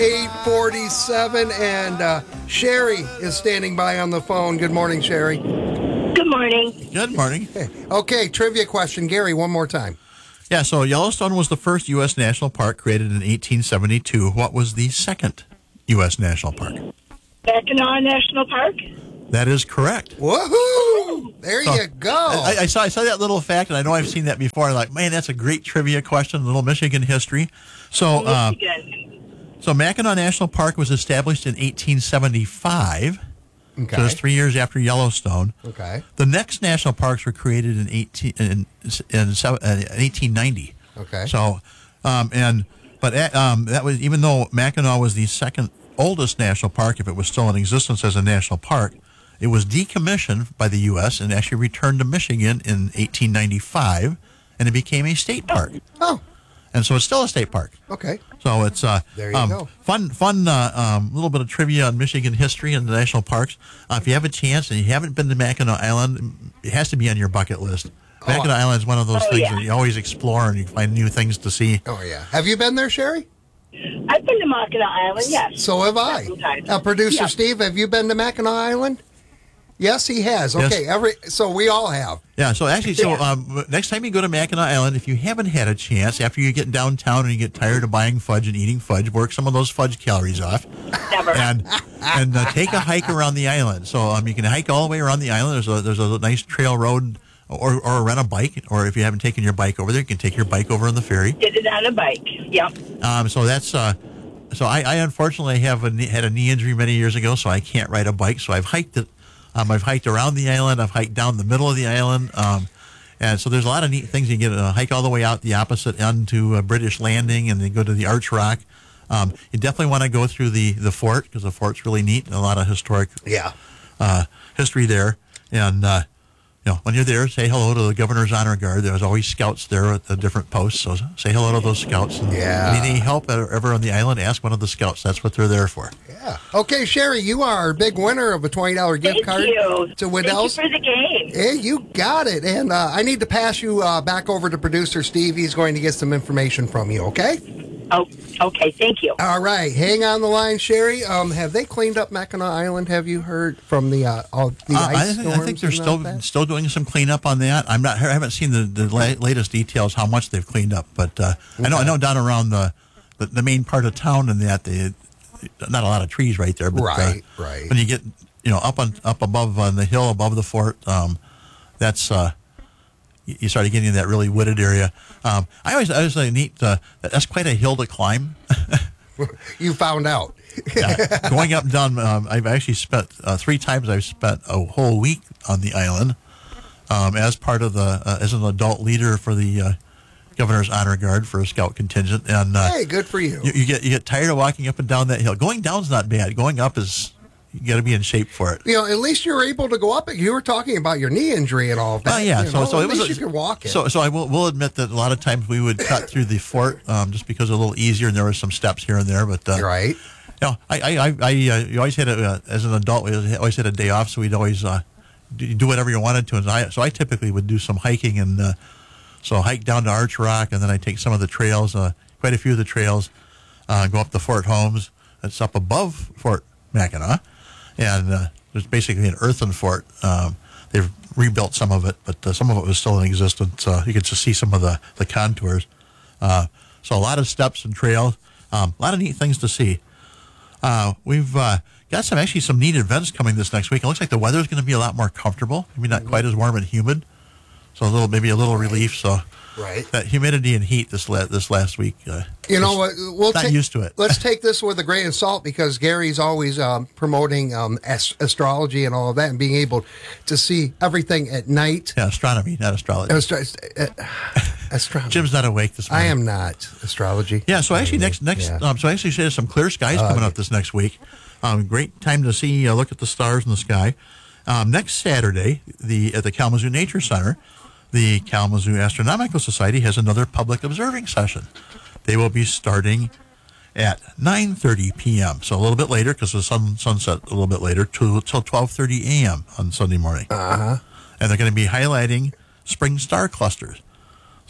8:47, and Sherry is standing by on the phone. Good morning, Sherry. Good morning. Good morning. Okay, trivia question. Gary, one more time. Yeah, so Yellowstone was the first U.S. national park created in 1872. What was the second U.S. national park? Mackinac National Park. That is correct. Woohoo! There you go. I saw that little fact, and I know I've seen that before. I'm like, man, that's a great trivia question, little Michigan history. So, so Mackinac National Park was established in 1875. Okay. So it's 3 years after Yellowstone. Okay. The next national parks were created in 1890. Okay. So, that was, even though Mackinac was the second oldest national park, if it was still in existence as a national park, it was decommissioned by the U.S. and actually returned to Michigan in 1895, and it became a state park. Oh. And so it's still a state park. Okay. So it's there you go. Fun little bit of trivia on Michigan history and the national parks. If you have a chance and you haven't been to Mackinac Island, it has to be on your bucket list. Mackinac Island is one of those things that you always explore and you find new things to see. Oh, yeah. Have you been there, Sherry? I've been to Mackinac Island, yes. So have I. Producer Steve, have you been to Mackinac Island? Yes, he has. Okay, yes. So we all have. Yeah, so actually, next time you go to Mackinac Island, if you haven't had a chance, after you get downtown and you get tired of buying fudge and eating fudge, work some of those fudge calories off. Never. And take a hike around the island. So you can hike all the way around the island. There's a nice trail road, or rent a bike, or if you haven't taken your bike over there, you can take your bike over on the ferry. Get it on a bike, yep. So that's... So I unfortunately had a knee injury many years ago, so I can't ride a bike. So I've hiked it. I've hiked around the island. I've hiked down the middle of the island. And so there's a lot of neat things. You get a hike all the way out the opposite end to British Landing, and then go to the Arch Rock. You definitely want to go through the fort, because the fort's really neat. A lot of historic history there. And when you're there, say hello to the Governor's Honor Guard. There's always scouts there at the different posts, so say hello to those scouts. And if you need help ever on the island, ask one of the scouts. That's what they're there for. Yeah. Okay, Sherry, you are our big winner of a $20 gift card to Waddell's. Thank you for the game. Hey, you got it. And I need to pass you back over to producer Steve. He's going to get some information from you, okay? Oh, okay. Thank you. All right. Hang on the line, Sherry. Have they cleaned up Mackinac Island? Have you heard from the ice storms? I think they're still doing some cleanup on that. I haven't seen the latest details how much they've cleaned up, but I know down around the main part of town and that not a lot of trees right there. But, right. When you get up above on the hill above the fort, that's. You started getting in that really wooded area. I always think neat. That's quite a hill to climb. You found out. Yeah. Going up and down. I've actually spent 3 times. I've spent a whole week on the island as part of as an adult leader for the Governor's Honor Guard for a scout contingent. And hey, good for you. You get tired of walking up and down that hill. Going down's not bad. Going up is. You got to be in shape for it. At least you're able to go up. You were talking about your knee injury and all of that. Yeah. So at least you could walk it. So I will admit that a lot of times we would cut through the fort just because it was a little easier, and there were some steps here and there. But right. You always had as an adult, we always had a day off, so we'd always do whatever you wanted to. And I typically would do some hiking, and so hike down to Arch Rock, and then I take some of the trails, quite a few of the trails, go up to Fort Holmes. It's up above Fort Mackinac. And there's basically an earthen fort. They've rebuilt some of it, but some of it was still in existence. You could just see some of the contours. So a lot of steps and trails, a lot of neat things to see. We've got some neat events coming this next week. It looks like the weather's going to be a lot more comfortable. Maybe not quite as warm and humid. So maybe a little relief. So that humidity and heat this last week. You know what? We'll not used to it. Let's take this with a grain of salt, because Gary's always promoting astrology and all of that, and being able to see everything at night. Yeah, astronomy, not astrology. Astronomy. Jim's not awake this morning. I am not. Astrology. Yeah. So actually, so actually, there's some clear skies coming up this next week. Great time to see, look at the stars in the sky. Next Saturday, at the Kalamazoo Nature Center, the Kalamazoo Astronomical Society has another public observing session. They will be starting at 9:30 p.m., so a little bit later, because the sunset a little bit later, till 12:30 a.m. on Sunday morning. And they're going to be highlighting spring star clusters.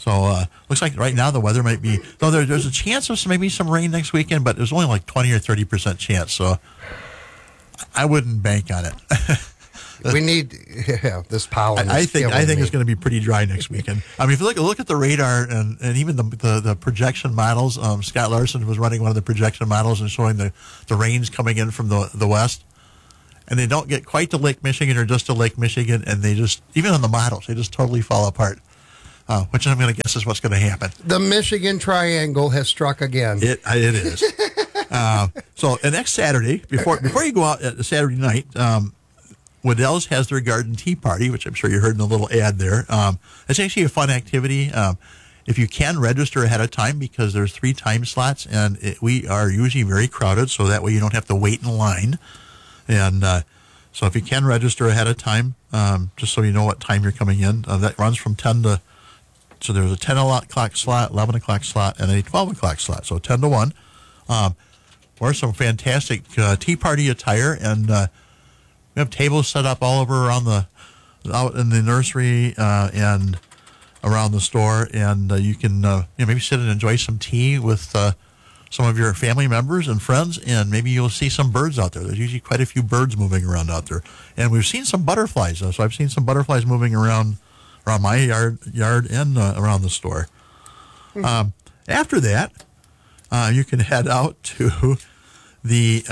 So looks like right now the weather might be, though there's a chance of maybe some rain next weekend, but there's only like 20 or 30% chance. So I wouldn't bank on it. We need this pollen. I think it's going to be pretty dry next weekend. I mean, if you look at the radar and even the projection models, Scott Larson was running one of the projection models and showing the rains coming in from the west, and they don't get quite to Lake Michigan or just to Lake Michigan, and they just, even on the models, they just totally fall apart. Which I'm going to guess is what's going to happen. The Michigan Triangle has struck again. It is. So next Saturday, before you go out at Saturday night, Waddell's has their garden tea party, which I'm sure you heard in the little ad there. It's actually a fun activity. If you can register ahead of time, because there's 3 time slots, and we are usually very crowded, so that way you don't have to wait in line. And so if you can register ahead of time, just so you know what time you're coming in, that runs from 10 to... So there's a 10 o'clock slot, 11 o'clock slot, and a 12 o'clock slot. So 10 to 1. Wear some fantastic tea party attire, and we have tables set up all over out in the nursery and around the store, and you can maybe sit and enjoy some tea with some of your family members and friends, and maybe you'll see some birds out there. There's usually quite a few birds moving around out there, and we've seen some butterflies. So I've seen some butterflies moving around my yard and around the store. After that, you can head out to the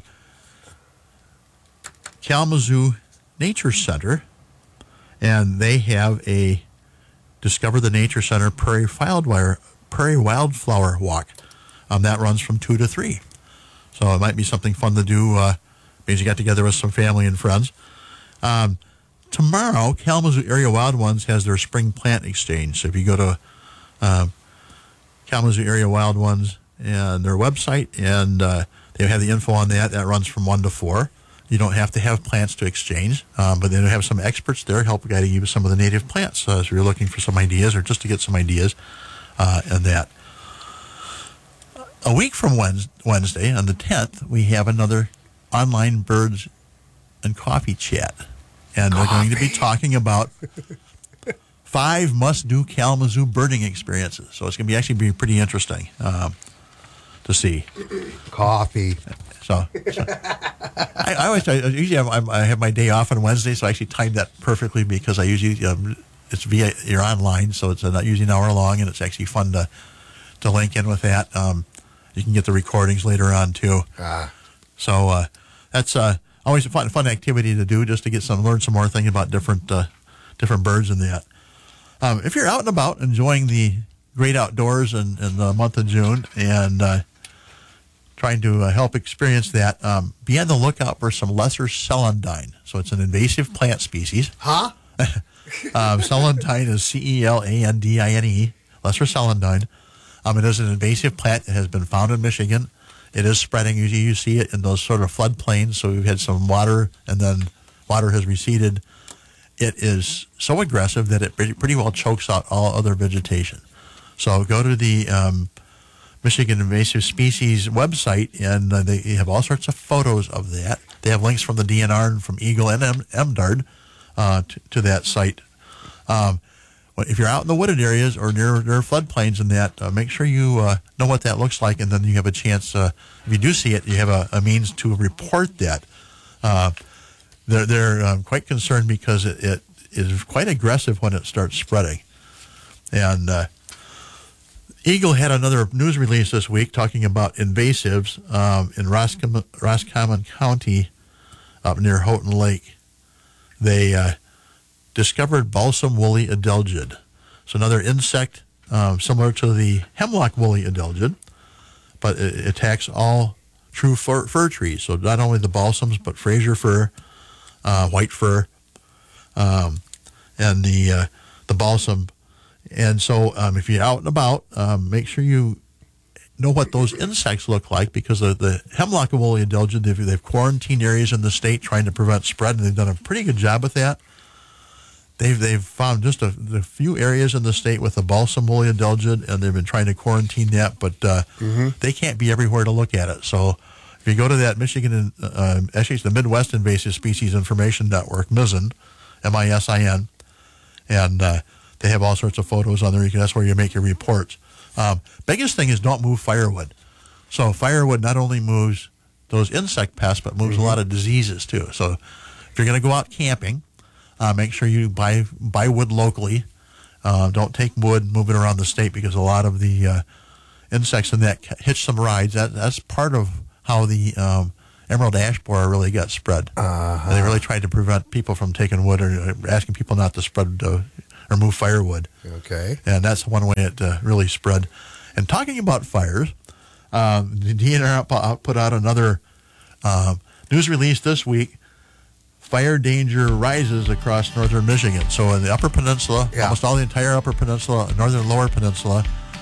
Kalamazoo Nature Center, and they have a Discover the Nature Center Prairie Wildflower Walk. That runs from 2 to 3. So it might be something fun to do because you got together with some family and friends. Tomorrow, Kalamazoo Area Wild Ones has their spring plant exchange. So if you go to Kalamazoo Area Wild Ones and their website, and they have the info on that runs from 1 to 4. You don't have to have plants to exchange, but they have some experts there help guide you with some of the native plants. So if you're looking for some ideas or just to get some ideas and that. A week from Wednesday, on the 10th, we have another online birds and coffee chat. And we're going to be talking about 5 must-do Kalamazoo birding experiences. So it's going to be pretty interesting to see. Coffee. So I have my day off on Wednesday, so I actually timed that perfectly because I usually it's you're online, so it's not usually an hour long, and it's actually fun to link in with that. You can get the recordings later on too. So that's always a fun activity to do, just to learn some more things about different birds and that. If you're out and about enjoying the great outdoors in the month of June and trying to help experience that, be on the lookout for some lesser celandine. So it's an invasive plant species. Huh? Celandine is Celandine, lesser celandine. It is an invasive plant that has been found in Michigan. It is spreading. Usually you see it in those sort of floodplains. So we've had some water, and then water has receded. It is so aggressive that it pretty well chokes out all other vegetation. So go to the Michigan Invasive Species website, and they have all sorts of photos of that. They have links from the DNR and from Eagle and MDARD to that site. If you're out in the wooded areas or near floodplains and that, make sure you know what that looks like, and then you have a chance, if you do see it, you have a means to report that. They're quite concerned because it is quite aggressive when it starts spreading. And Eagle had another news release this week talking about invasives in Roscommon County up near Houghton Lake. They discovered balsam woolly adelgid. So another insect similar to the hemlock woolly adelgid, but it attacks all true fir trees. So not only the balsams, but Fraser fir, white fir, and the balsam. And so if you're out and about, make sure you know what those insects look like, because the hemlock woolly adelgid, they've quarantined areas in the state trying to prevent spread, and they've done a pretty good job with that. They've found just a few areas in the state with the balsam woolly adelgid, and they've been trying to quarantine that, but they can't be everywhere to look at it. So if you go to that Michigan, actually it's the Midwest Invasive Species Information Network, MISIN, MISIN, and They have all sorts of photos on there. That's where you make your reports. Biggest thing is don't move firewood. So firewood not only moves those insect pests, but moves a lot of diseases too. So if you're going to go out camping, make sure you buy wood locally. Don't take wood, move it around the state, because a lot of the insects in that hitch some rides. That's part of how the emerald ash borer really got spread. They really tried to prevent people from taking wood, or asking people not to spread or move firewood. Okay. And that's one way it really spread. And talking about fires, the DNR put out another news release this week. Fire danger rises across northern Michigan. So in the Upper Peninsula, almost all the entire Upper Peninsula, northern Lower Peninsula,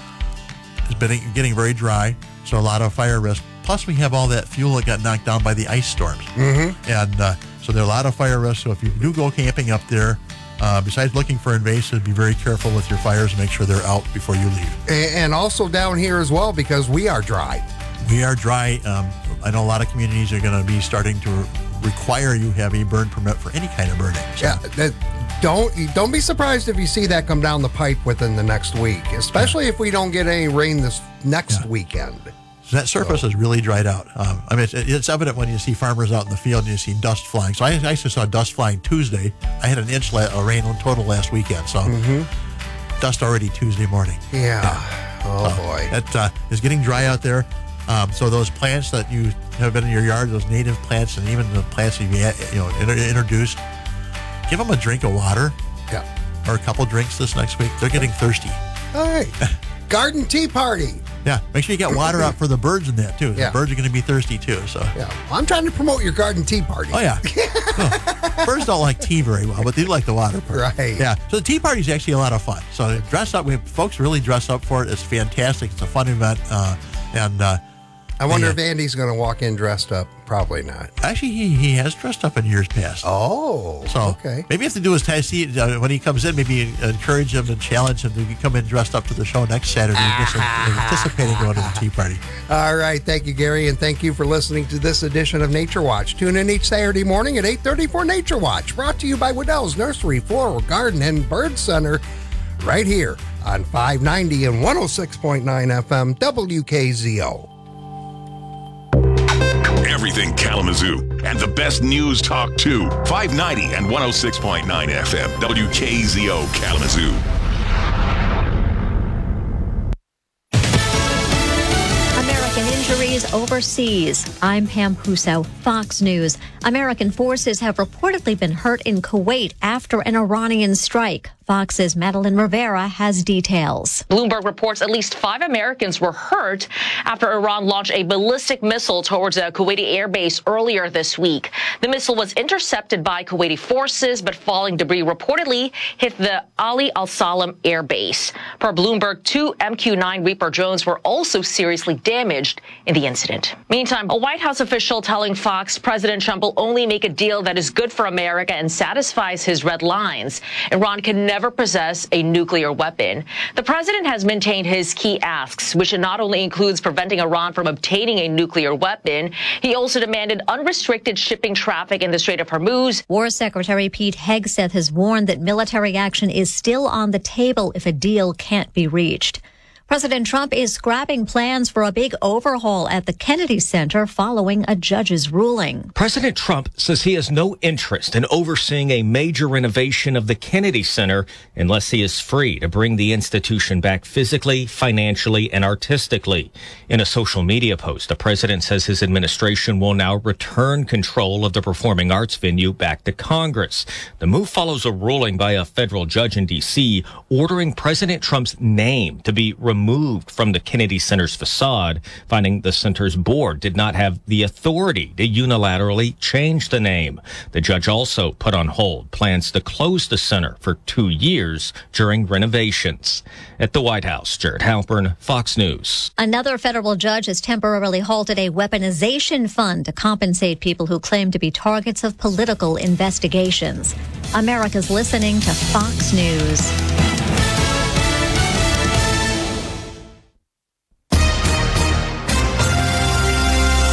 has been getting very dry. So a lot of fire risk. Plus, we have all that fuel that got knocked down by the ice storms. And so there are a lot of fire risks. So if you do go camping up there, besides looking for invasives, be very careful with your fires and make sure they're out before you leave. And also down here as well, because we are dry. We are dry. I know a lot of communities are going to be starting to require you have a burn permit for any kind of burning. So. Yeah, don't be surprised if you see that come down the pipe within the next week, especially if we don't get any rain this next weekend. So that surface is really dried out. I mean, it's evident when you see farmers out in the field and you see dust flying. So I actually saw dust flying Tuesday. I had an inch of rain total last weekend. So dust already Tuesday morning. Yeah. Oh, boy. It is getting dry out there. So those plants that you have been in your yard, those native plants, and even the plants that you introduced, give them a drink of water. Yeah. Or a couple drinks this next week. They're getting thirsty. All right. Garden tea party. Yeah, make sure you get water out for the birds in that too. The birds are going to be thirsty too. So yeah, well, I'm trying to promote your garden tea party. Oh yeah, birds don't like tea very well, but they like the water part. Right. Yeah. So the tea party is actually a lot of fun. So dress up. We have folks really dress up for it. It's fantastic. It's a fun event, and I wonder if Andy's going to walk in dressed up. Probably not. Actually, he has dressed up in years past. Oh, so okay. Maybe you have to do is when he comes in, maybe encourage him and challenge him to come in dressed up to the show next Saturday. Just anticipating going to the tea party. All right. Thank you, Gary, and thank you for listening to this edition of Nature Watch. Tune in each Saturday morning at 8:30 for Nature Watch, brought to you by Waddell's Nursery, Floral Garden, and Bird Center, right here on 590 and 106.9 FM WKZO. Everything Kalamazoo and the best news talk too. 590 and 106.9 FM WKZO Kalamazoo. American injuries overseas. I'm Pam Huso, Fox News. American forces have reportedly been hurt in Kuwait after an Iranian strike. Fox's Madeline Rivera has details. Bloomberg reports at least 5 Americans were hurt after Iran launched a ballistic missile towards a Kuwaiti airbase earlier this week. The missile was intercepted by Kuwaiti forces, but falling debris reportedly hit the Ali Al Salam airbase. Per Bloomberg, 2 MQ-9 Reaper drones were also seriously damaged in the incident. Meantime, a White House official telling Fox President Trump will only make a deal that is good for America and satisfies his red lines. Iran can never possess a nuclear weapon. The president has maintained his key asks, which not only includes preventing Iran from obtaining a nuclear weapon, he also demanded unrestricted shipping traffic in the Strait of Hormuz. War Secretary Pete Hegseth has warned that military action is still on the table if a deal can't be reached. President Trump is scrapping plans for a big overhaul at the Kennedy Center following a judge's ruling. President Trump says he has no interest in overseeing a major renovation of the Kennedy Center unless he is free to bring the institution back physically, financially, and artistically. In a social media post, the president says his administration will now return control of the performing arts venue back to Congress. The move follows a ruling by a federal judge in D.C. ordering President Trump's name to be removed from the Kennedy Center's facade, finding the center's board did not have the authority to unilaterally change the name. The judge also put on hold plans to close the center for 2 years during renovations. At the White House, Jared Halpern, Fox News. Another federal judge has temporarily halted a weaponization fund to compensate people who claim to be targets of political investigations. America's listening to Fox News. From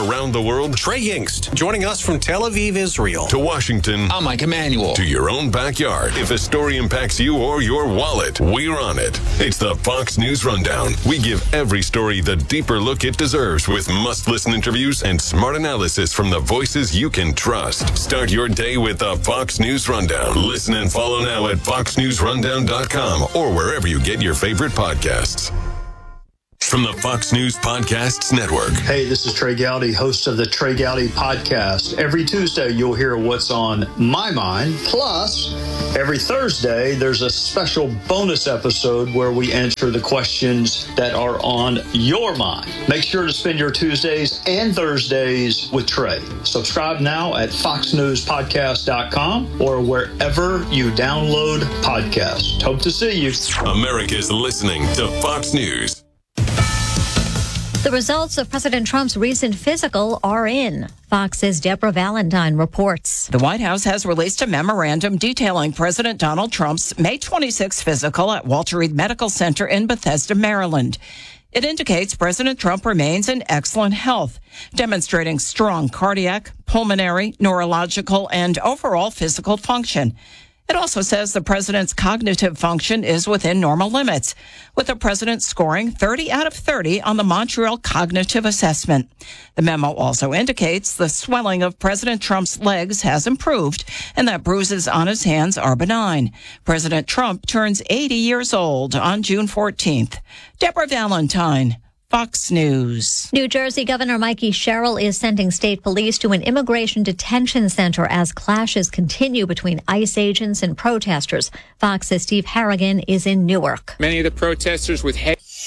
around the world. Trey Yingst, joining us from Tel Aviv, Israel. To Washington. I'm Mike Emanuel. To your own backyard. If a story impacts you or your wallet, we're on it. It's the Fox News Rundown. We give every story the deeper look it deserves with must-listen interviews and smart analysis from the voices you can trust. Start your day with the Fox News Rundown. Listen and follow now at foxnewsrundown.com or wherever you get your favorite podcasts. From the Fox News Podcasts Network. Hey, this is Trey Gowdy, host of the Trey Gowdy Podcast. Every Tuesday, you'll hear what's on my mind. Plus, every Thursday, there's a special bonus episode where we answer the questions that are on your mind. Make sure to spend your Tuesdays and Thursdays with Trey. Subscribe now at foxnewspodcast.com or wherever you download podcasts. Hope to see you. America's listening to Fox News. The results of President Trump's recent physical are in. Fox's Deborah Valentine reports. The White House has released a memorandum detailing President Donald Trump's May 26 physical at Walter Reed Medical Center in Bethesda, Maryland. It indicates President Trump remains in excellent health, demonstrating strong cardiac, pulmonary, neurological, and overall physical function. It also says the president's cognitive function is within normal limits, with the president scoring 30 out of 30 on the Montreal Cognitive Assessment. The memo also indicates the swelling of President Trump's legs has improved and that bruises on his hands are benign. President Trump turns 80 years old on June 14th. Deborah Valentine, Fox News. New Jersey Governor Mikey Sherrill is sending state police to an immigration detention center as clashes continue between ICE agents and protesters. Fox's Steve Harrigan is in Newark. Many of the protesters with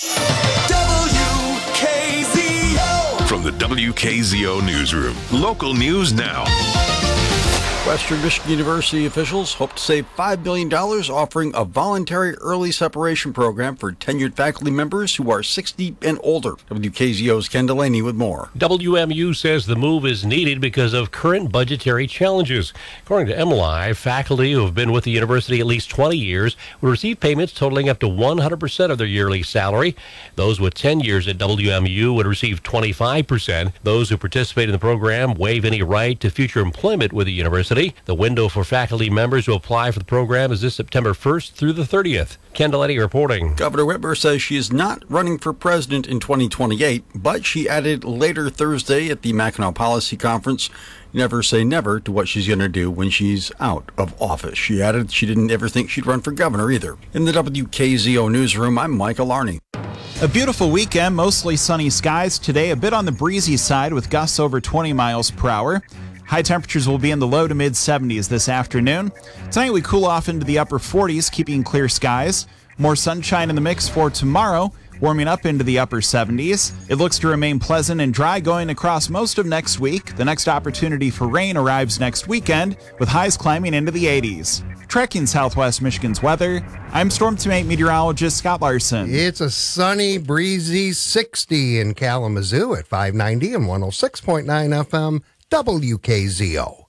WKZO. From the WKZO newsroom, local news now. Western Michigan University officials hope to save $5 million offering a voluntary early separation program for tenured faculty members who are 60 and older. WKZO's Ken Delaney with more. WMU says the move is needed because of current budgetary challenges. According to MLI, faculty who have been with the university at least 20 years will receive payments totaling up to 100% of their yearly salary. Those with 10 years at WMU would receive 25%. Those who participate in the program waive any right to future employment with the university. The window for faculty members who apply for the program is this September 1st through the 30th. Ken Delaney reporting. Governor Whitmer says she is not running for president in 2028, but she added later Thursday at the Mackinac Policy Conference, never say never to what she's going to do when she's out of office. She added she didn't ever think she'd run for governor either. In the WKZO newsroom, I'm Michael Arney. A beautiful weekend, mostly sunny skies. Today, a bit on the breezy side with gusts over 20 miles per hour. High temperatures will be in the low to mid 70s this afternoon. Tonight we cool off into the upper 40s, keeping clear skies. More sunshine in the mix for tomorrow, warming up into the upper 70s. It looks to remain pleasant and dry going across most of next week. The next opportunity for rain arrives next weekend, with highs climbing into the 80s. Trekking Southwest Michigan's weather, I'm Storm Team 8 meteorologist Scott Larson. It's a sunny, breezy 60 in Kalamazoo at 590 and 106.9 FM. WKZO.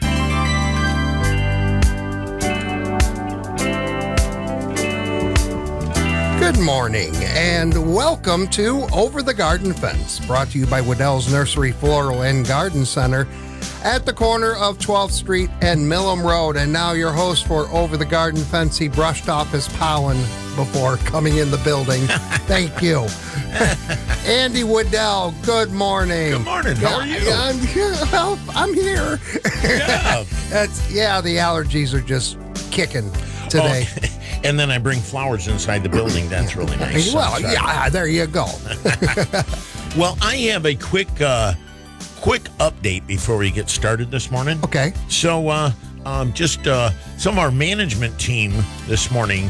Good morning and welcome to Over the Garden Fence, brought to you by Waddell's Nursery, Floral and Garden Center at the corner of 12th Street and Millam Road. And now your host for Over the Garden Fence. He brushed off his pollen before coming in the building. Thank you. Andy Waddell, good morning. Good morning. How are you? I'm here. Well, I'm here. Yeah. The allergies are just kicking today. Oh, and then I bring flowers inside the building. That's really nice. Well, yeah, there you go. Well, I have a quick update before we get started this morning. Okay. So, just some of our management team this morning,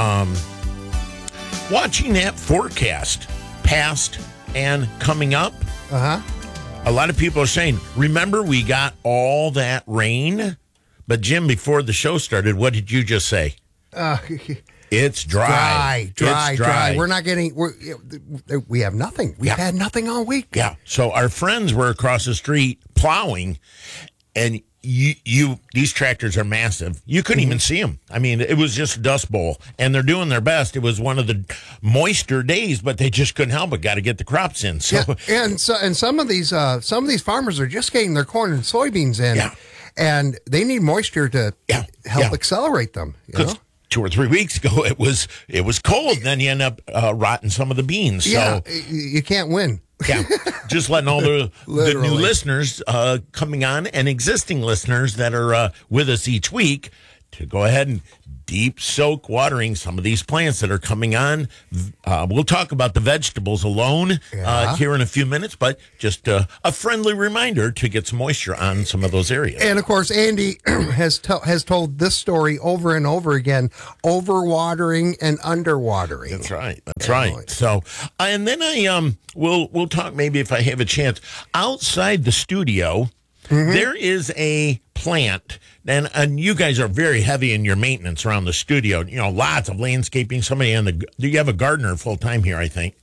watching that forecast, past and coming up. A lot of people are saying, remember we got all that rain? But Jim, before the show started, what did you just say? It's dry. Dry. We're not getting, we have nothing. We've had nothing all week. Yeah. So our friends were across the street plowing, and these tractors are massive. You couldn't even see them. I mean, it was just a dust bowl, and they're doing their best. It was one of the moister days, but they just couldn't help it. Got to get the crops in. So, and some of these farmers are just getting their corn and soybeans in, and they need moisture to help accelerate them. You know? 2 or 3 weeks ago, it was cold, and then you end up rotting some of the beans. So you can't win. Yeah, just letting all the new listeners coming on and existing listeners that are with us each week to go ahead and deep soak watering some of these plants that are coming on. We'll talk about the vegetables alone here in a few minutes, but just a friendly reminder to get some moisture on some of those areas. And of course, Andy has told this story over and over again: overwatering and underwatering. That's right. That's right. So, and then we'll talk maybe if I have a chance outside the studio. There is a plant, and you guys are very heavy in your maintenance around the studio. You know, lots of landscaping. Somebody do you have a gardener full time here? I think.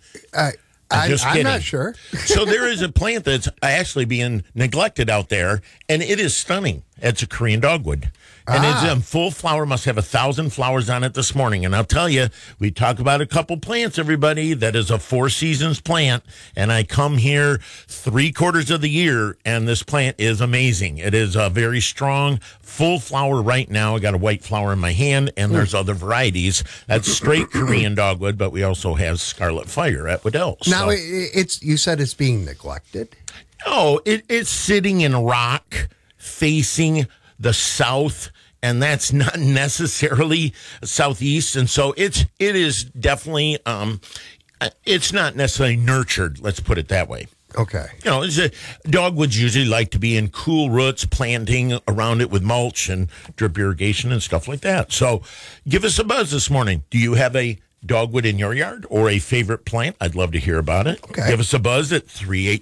I'm not sure. So there is a plant that's actually being neglected out there, and it is stunning. It's a Korean dogwood. And it's in full flower, must have 1,000 flowers on it this morning. And I'll tell you, we talk about a couple plants, everybody, that is a 4 seasons plant. And I come here 3/4 of the year, and this plant is amazing. It is a very strong, full flower right now. I got a white flower in my hand, and there's other varieties. That's straight Korean dogwood, but we also have Scarlet Fire at Waddell's. Now, you said it's being neglected? No, it's sitting in rock facing the south, and that's not necessarily southeast, and so it is definitely it's not necessarily nurtured. Let's put it that way. Okay. You know, dogwoods usually like to be in cool roots, planting around it with mulch and drip irrigation and stuff like that. So, give us a buzz this morning. Do you have a dogwood in your yard or a favorite plant? I'd love to hear about it. Okay. Give us a buzz at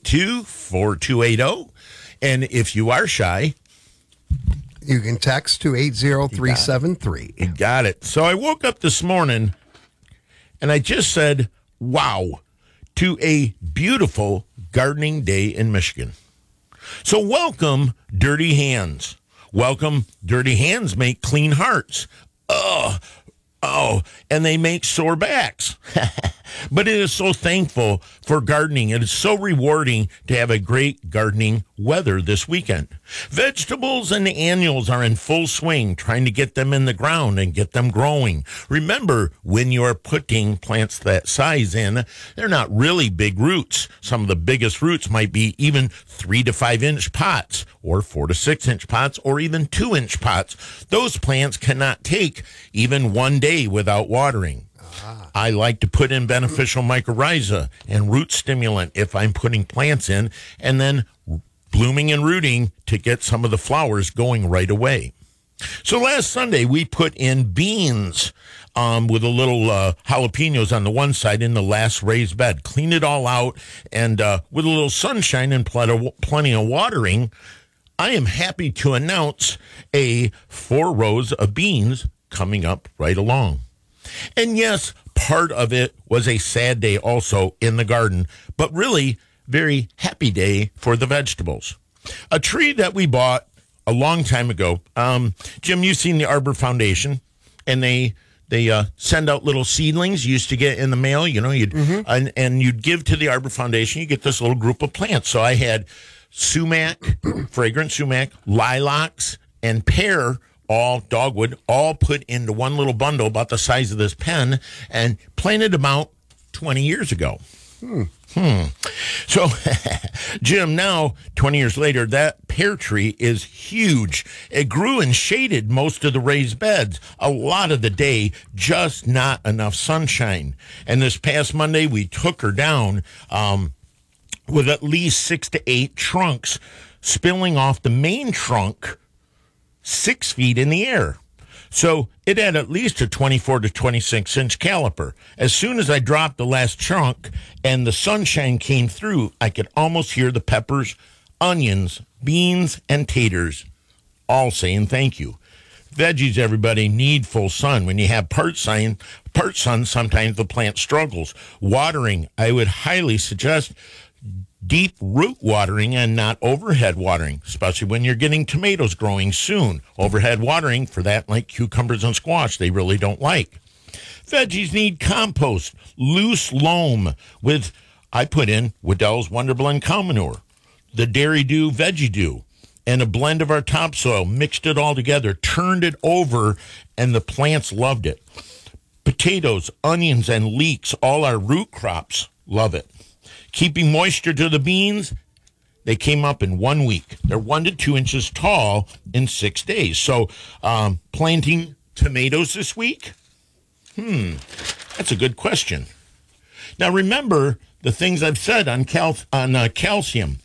382-4280, and if you are shy, you can text to 80373. You got it. So I woke up this morning and I just said, wow, to a beautiful gardening day in Michigan. So welcome, Dirty Hands. Welcome, Dirty Hands make clean hearts. Oh, and they make sore backs. But it is so thankful for gardening. It is so rewarding to have a great gardening weather this weekend. Vegetables and annuals are in full swing, trying to get them in the ground and get them growing. Remember, when you're putting plants that size in, they're not really big roots. Some of the biggest roots might be even 3 to 5 inch pots, or 4 to 6 inch pots, or even 2 inch pots. Those plants cannot take even one day without watering. I like to put in beneficial mycorrhiza and root stimulant if I'm putting plants in, and then blooming and rooting to get some of the flowers going right away. So last Sunday, we put in beans with a little jalapenos on the one side in the last raised bed. Clean it all out, and with a little sunshine and plenty of watering, I am happy to announce 4 rows of beans coming up right along. And yes, part of it was a sad day also in the garden, but really very happy day for the vegetables. A tree that we bought a long time ago. Jim, you've seen the Arbor Foundation, and they send out little seedlings you used to get in the mail. You know, and you'd give to the Arbor Foundation. You get this little group of plants. So I had sumac, fragrant sumac, lilacs, and pear, all dogwood, all put into one little bundle about the size of this pen, and planted about 20 years ago. So, Jim, now, 20 years later, that pear tree is huge. It grew and shaded most of the raised beds. A lot of the day, just not enough sunshine. And this past Monday, we took her down with at least 6 to 8 trunks spilling off the main trunk 6 feet in the air. So it had at least a 24 to 26 inch caliper. As soon as I dropped the last chunk and the sunshine came through, I could almost hear the peppers, onions, beans, and taters all saying thank you. Veggies, everybody, need full sun. When you have part sun, sometimes the plant struggles. Watering, I would highly suggest deep root watering and not overhead watering, especially when you're getting tomatoes growing soon. Overhead watering for that, like cucumbers and squash, they really don't like. Veggies need compost, loose loam with, I put in Waddell's Wonderblend cow manure, the Dairy Dew Veggie Dew, and a blend of our topsoil, mixed it all together, turned it over, and the plants loved it. Potatoes, onions, and leeks, all our root crops, love it. Keeping moisture to the beans, they came up in 1 week. They're 1 to 2 inches tall in 6 days. So planting tomatoes this week? That's a good question. Now remember the things I've said on calcium.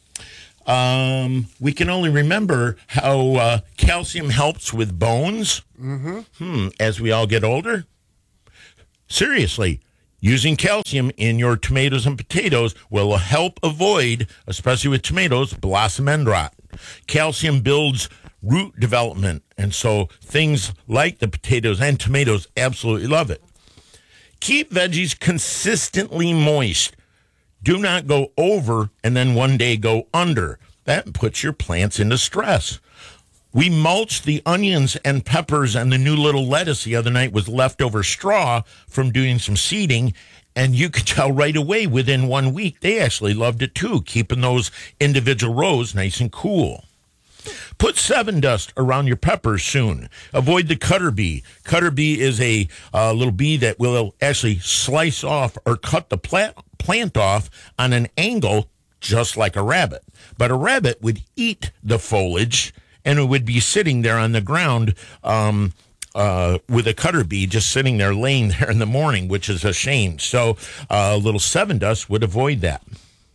We can only remember how calcium helps with bones as we all get older. Seriously, using calcium in your tomatoes and potatoes will help avoid, especially with tomatoes, blossom end rot. Calcium builds root development, and so things like the potatoes and tomatoes absolutely love it. Keep veggies consistently moist. Do not go over and then one day go under. That puts your plants into stress. We mulched the onions and peppers and the new little lettuce the other night with leftover straw from doing some seeding, and you could tell right away within 1 week they actually loved it too, keeping those individual rows nice and cool. Put 7 dust around your peppers soon. Avoid the cutter bee. Cutter bee is a little bee that will actually slice off or cut the plant off on an angle just like a rabbit. But a rabbit would eat the foliage, and it would be sitting there on the ground with a cutter bee just sitting there, laying there in the morning, which is a shame. So a little 7 dust would avoid that.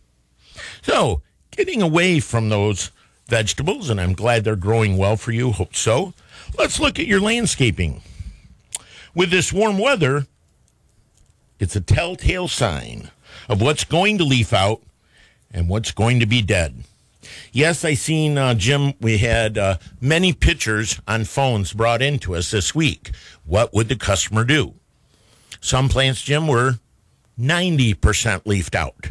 So getting away from those vegetables, and I'm glad they're growing well for you. Hope so. Let's look at your landscaping. With this warm weather, it's a telltale sign of what's going to leaf out and what's going to be dead. Yes, I seen, Jim, we had many pictures on phones brought into us this week. What would the customer do? Some plants, Jim, were 90% leafed out.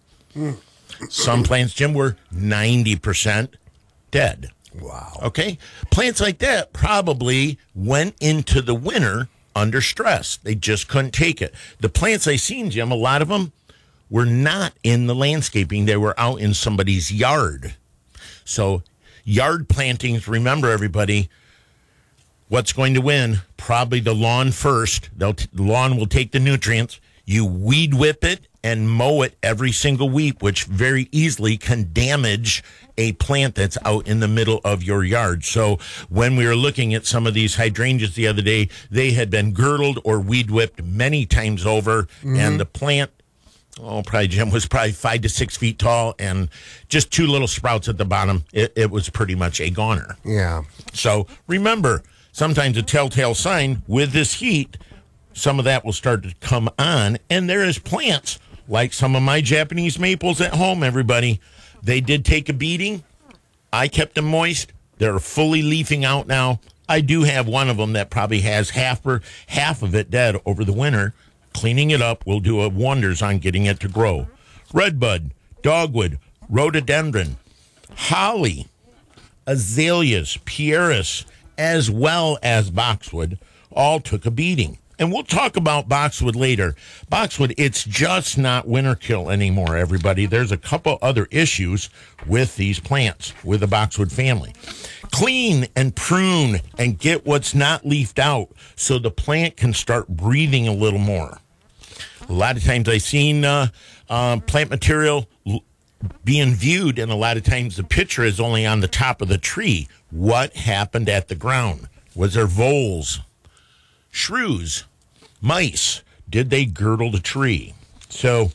Some plants, Jim, were 90% dead. Wow. Okay? Plants like that probably went into the winter under stress. They just couldn't take it. The plants I seen, Jim, a lot of them were not in the landscaping. They were out in somebody's yard. So yard plantings, remember everybody, what's going to win? Probably the lawn first. The lawn will take the nutrients. You weed whip it and mow it every single week, which very easily can damage a plant that's out in the middle of your yard. So when we were looking at some of these hydrangeas the other day, they had been girdled or weed whipped many times over, and the plant, Jim, was probably 5 to 6 feet tall and just 2 little sprouts at the bottom. It was pretty much a goner. Yeah. So remember, sometimes a telltale sign with this heat, some of that will start to come on, and there is plants like some of my Japanese maples at home, everybody. They did take a beating. I kept them moist. They're fully leafing out now. I do have one of them that probably has half of it dead over the winter. Cleaning it up will do wonders on getting it to grow. Redbud, dogwood, rhododendron, holly, azaleas, pieris, as well as boxwood, all took a beating. And we'll talk about boxwood later. Boxwood, it's just not winter kill anymore, everybody. There's a couple other issues with these plants, with the boxwood family. Clean and prune and get what's not leafed out so the plant can start breathing a little more. A lot of times I've seen plant material being viewed, and a lot of times the picture is only on the top of the tree. What happened at the ground? Was there voles, shrews, mice? Did they girdle the tree? So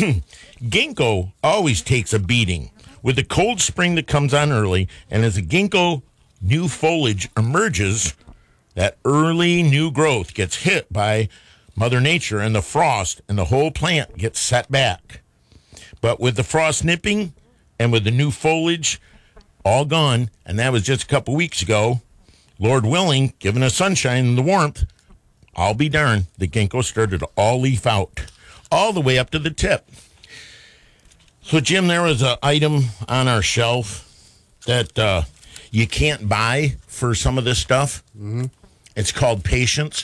ginkgo always takes a beating. With the cold spring that comes on early, and as the ginkgo new foliage emerges, that early new growth gets hit by Mother Nature and the frost, and the whole plant gets set back. But with the frost nipping and with the new foliage all gone, and that was just a couple weeks ago, Lord willing, given us sunshine and the warmth, I'll be darned, the ginkgo started to all leaf out, all the way up to the tip. So, Jim, there was an item on our shelf that you can't buy for some of this stuff. Mm-hmm. It's called patience.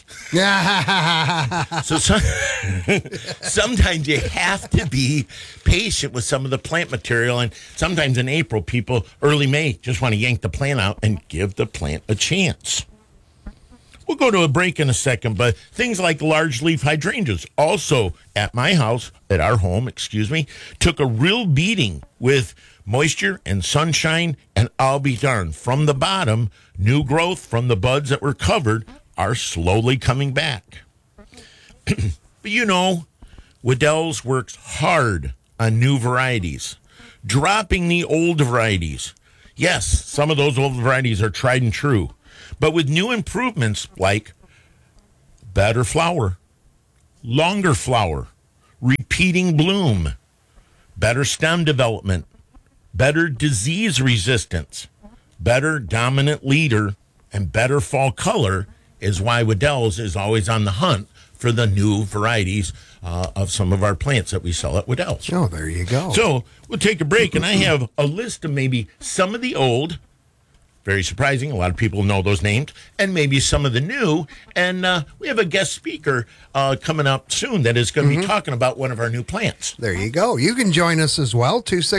So sometimes you have to be patient with some of the plant material. And sometimes in April, people, early May, just want to yank the plant out and give the plant a chance. We'll go to a break in a second, but things like large leaf hydrangeas, also at my house, at our home, took a real beating with moisture and sunshine, and I'll be darned. From the bottom, new growth from the buds that were covered are slowly coming back. But Wedel's works hard on new varieties, dropping the old varieties. Yes, some of those old varieties are tried and true, but with new improvements like better flower, longer flower, repeating bloom, better stem development, better disease resistance, better dominant leader, and better fall color is why Wedel's is always on the hunt for the new varieties of some of our plants that we sell at Wedel's. Oh, there you go. So we'll take a break, and I have a list of maybe some of the old, very surprising, a lot of people know those names, and maybe some of the new. And we have a guest speaker coming up soon that is going to be talking about one of our new plants. There you go. You can join us as well,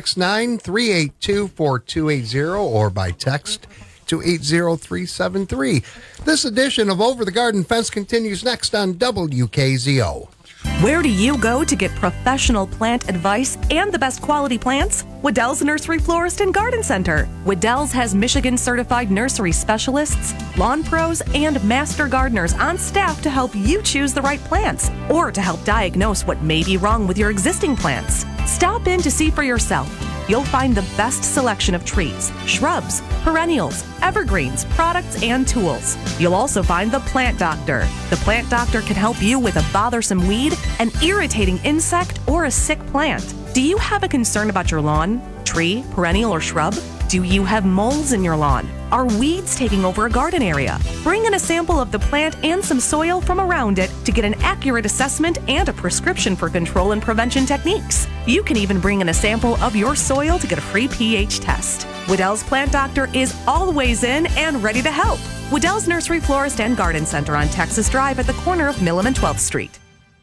269-382-4280, or by text to 80373. This edition of Over the Garden Fence continues next on WKZO. Where do you go to get professional plant advice and the best quality plants? Wedel's Nursery Florist and Garden Center. Wedel's has Michigan-certified nursery specialists, lawn pros, and master gardeners on staff to help you choose the right plants or to help diagnose what may be wrong with your existing plants. Stop in to see for yourself. You'll find the best selection of trees, shrubs, perennials, evergreens, products, and tools. You'll also find the Plant Doctor. The Plant Doctor can help you with a bothersome weed, an irritating insect, or a sick plant. Do you have a concern about your lawn, tree, perennial, or shrub? Do you have moles in your lawn? Are weeds taking over a garden area? Bring in a sample of the plant and some soil from around it to get an accurate assessment and a prescription for control and prevention techniques. You can even bring in a sample of your soil to get a free pH test. Wedel's Plant Doctor is always in and ready to help. Wedel's Nursery Florist and Garden Center on Texas Drive at the corner of Millam and 12th Street.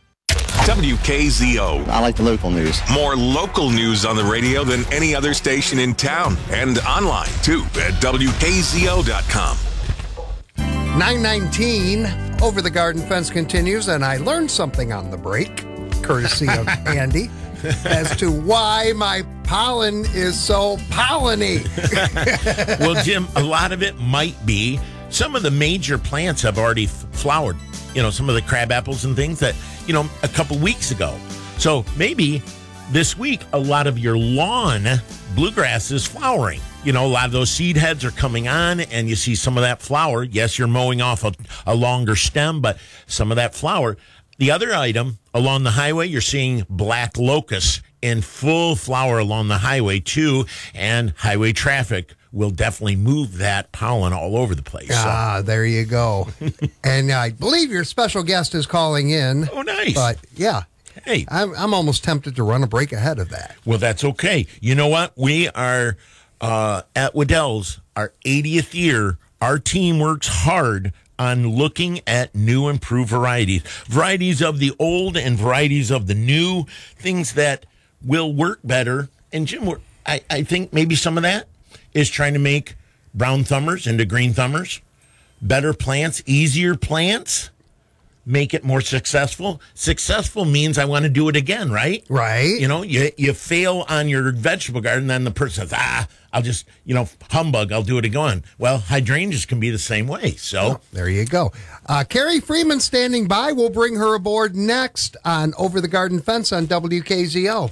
WKZO. I like the local news. More local news on the radio than any other station in town. And online, too, at WKZO.com. 9:19, Over the Garden Fence continues, and I learned something on the break, courtesy of Andy, as to why my pollen is so polleny. Well, Jim, a lot of it might be some of the major plants have already flowered. Some of the crab apples and things that, a couple weeks ago. So maybe this week, a lot of your lawn bluegrass is flowering. A lot of those seed heads are coming on, and you see some of that flower. Yes, you're mowing off a longer stem, but some of that flower. The other item, along the highway, you're seeing black locusts in full flower along the highway, too, and highway traffic will definitely move that pollen all over the place. There you go. And I believe your special guest is calling in. Oh, nice. But, yeah. Hey. I'm almost tempted to run a break ahead of that. Well, that's okay. You know what? We are at Wedel's, our 80th year. Our team works hard on looking at new improved varieties of the old and varieties of the new, things that will work better. And Jim, I think maybe some of that is trying to make brown thumbers into green thumbers, better plants, easier plants, make it more successful. Successful means I want to do it again, right? Right. You fail on your vegetable garden, then the person says, I'll just, humbug, I'll do it again. Well, hydrangeas can be the same way. So there you go. Carrie Freeman standing by. We'll bring her aboard next on Over the Garden Fence on WKZO.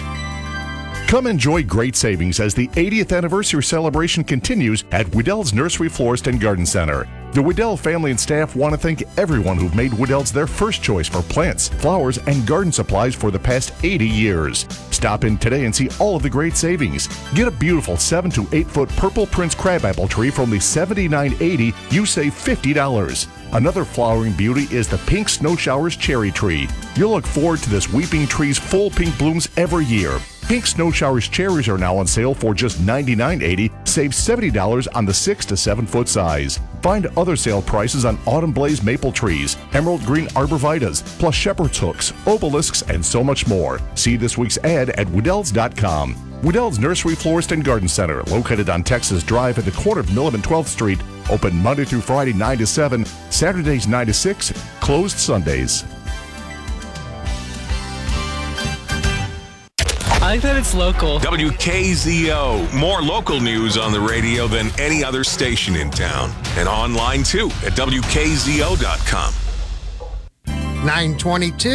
Come enjoy great savings as the 80th anniversary celebration continues at Wedel's Nursery Florist and Garden Center. The Wedel family and staff want to thank everyone who've made Wedel's their first choice for plants, flowers, and garden supplies for the past 80 years. Stop in today and see all of the great savings. Get a beautiful 7 to 8 foot Purple Prince crabapple tree for only $79.80. You save $50. Another flowering beauty is the Pink Snow Showers cherry tree. You'll look forward to this weeping tree's full pink blooms every year. Pink Snow Showers cherries are now on sale for just $99.80. Save $70 on the 6 to 7 foot size. Find other sale prices on Autumn Blaze maple trees, emerald green arborvitaes, plus shepherd's hooks, obelisks, and so much more. See this week's ad at Wedells.com. Wedells Nursery Florist and Garden Center, located on Texas Drive at the corner of Milam and 12th Street. Open Monday through Friday 9 to 7, Saturdays 9 to 6, closed Sundays. I like that it's local. WKZO. More local news on the radio than any other station in town. And online, too, at WKZO.com. 922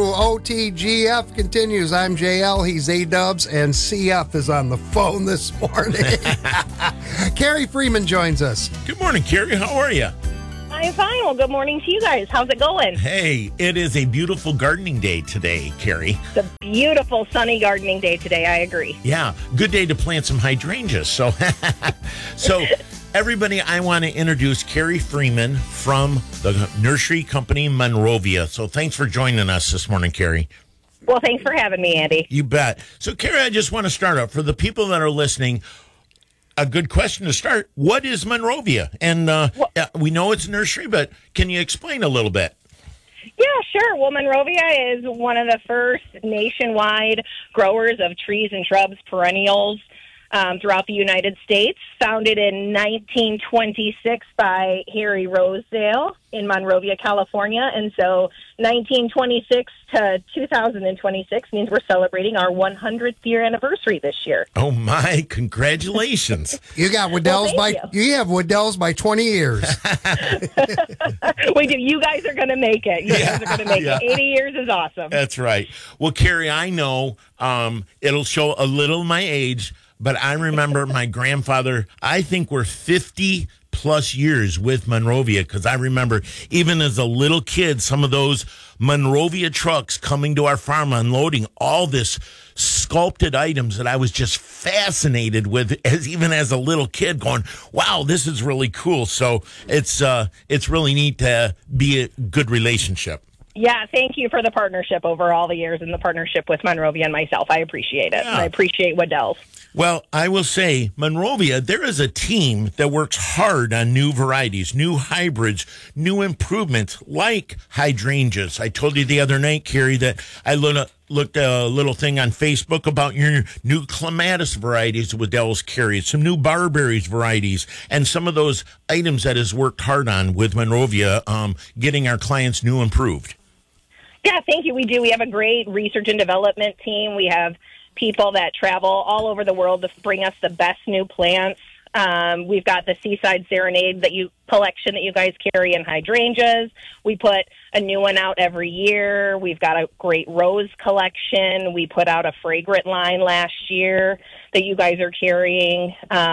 OTGF continues. I'm JL, he's A-Dubs, and CF is on the phone this morning. Carrie Freeman joins us. Good morning, Carrie. How are you? I'm fine. Well, good morning to you guys. How's it going? Hey, it is a beautiful gardening day today, Carrie. It's a beautiful sunny gardening day today. I agree. Yeah, good day to plant some hydrangeas. So, everybody, I want to introduce Carrie Freeman from the nursery company Monrovia. So thanks for joining us this morning, Carrie. Well, thanks for having me, Andy. You bet. So, Carrie, I just want to start out for the people that are listening. A good question to start. What is Monrovia? And we know it's nursery, but can you explain a little bit? Yeah, sure. Well, Monrovia is one of the first nationwide growers of trees and shrubs, perennials, throughout the United States. Founded in 1926 by Harry Rosedale in Monrovia, California. And so 1926 to 2026 means we're celebrating our 100th year anniversary this year. Oh, my. Congratulations. You got Wedells you have Wedells by 20 years. We do. You guys are going to make it. You guys are going to make it. 80 years is awesome. That's right. Well, Carrie, I know it'll show a little my age, but I remember my grandfather, I think we're 50 plus years with Monrovia, because I remember even as a little kid, some of those Monrovia trucks coming to our farm unloading all this sculpted items that I was just fascinated with even as a little kid, going, wow, this is really cool. So it's really neat to be a good relationship. Yeah, thank you for the partnership over all the years and the partnership with Monrovia and myself. I appreciate it. Yeah. I appreciate Wedells. Well, I will say, Monrovia, there is a team that works hard on new varieties, new hybrids, new improvements like hydrangeas. I told you the other night, Carrie, that I looked a little thing on Facebook about your new clematis varieties with Wedells Carrie, some new barberries varieties, and some of those items that has worked hard on with Monrovia, getting our clients new improved. Yeah, thank you. We do. We have a great research and development team. We have people that travel all over the world to bring us the best new plants. We've got the Seaside Serenade collection that you guys carry in hydrangeas. We put a new one out every year. We've got a great rose collection. We put out a fragrant line last year that you guys are carrying.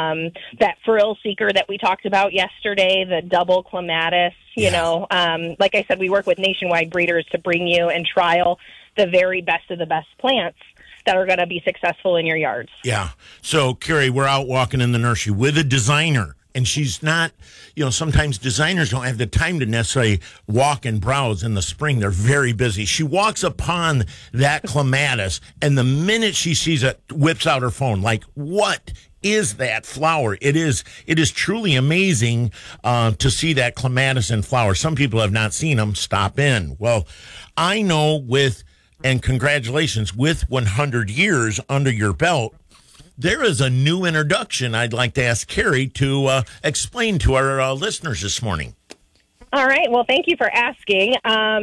That Frill Seeker that we talked about yesterday, the double clematis. You know, like I said, we work with nationwide breeders to bring you and trial the very best of the best plants that are going to be successful in your yards. Yeah. So, Carrie, we're out walking in the nursery with a designer, and she's not, sometimes designers don't have the time to necessarily walk and browse in the spring. They're very busy. She walks upon that clematis, and the minute she sees it, whips out her phone, like, what is that flower? It is truly amazing to see that clematis in flower. Some people have not seen them. Stop in. Well, I know and congratulations, with 100 years under your belt, there is a new introduction I'd like to ask Carrie to explain to our listeners this morning. All right. Well, thank you for asking.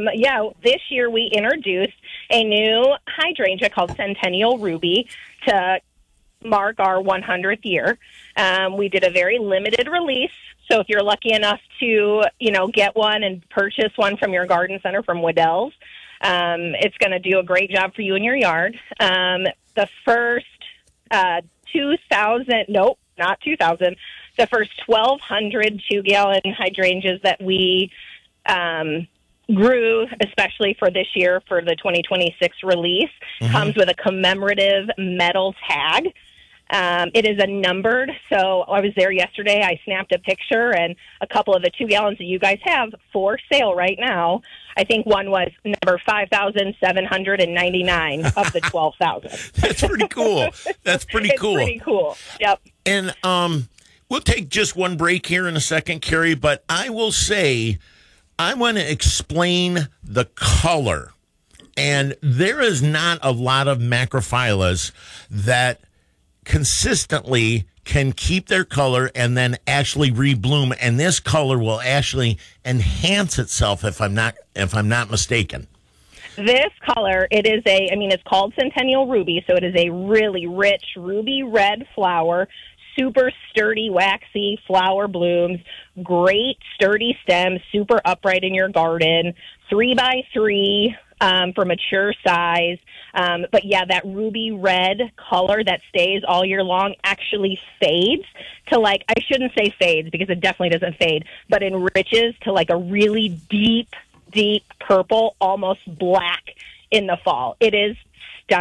This year we introduced a new hydrangea called Centennial Ruby to mark our 100th year. We did a very limited release. So if you're lucky enough to, get one and purchase one from your garden center from Wedells, it's going to do a great job for you in your yard. The first 1,200 2-gallon hydrangeas that we grew, especially for this year, for the 2026 release, comes with a commemorative metal tag. It is a numbered, so I was there yesterday. I snapped a picture, and a couple of the 2 gallons that you guys have for sale right now. I think one was number 5,799 of the 12,000. That's pretty cool. That's pretty cool. It's pretty cool. Yep. And we'll take just one break here in a second, Carrie, but I will say I want to explain the color. And there is not a lot of macrophyllus that consistently can keep their color and then actually rebloom, and this color will actually enhance itself if I'm not mistaken. This color, it's called Centennial Ruby, so it is a really rich ruby red flower, super sturdy, waxy flower blooms, great sturdy stems, super upright in your garden, 3x3 for mature size. But yeah, that ruby red color that stays all year long actually fades to I shouldn't say fades because it definitely doesn't fade, but enriches to a really deep purple, almost black in the fall. It is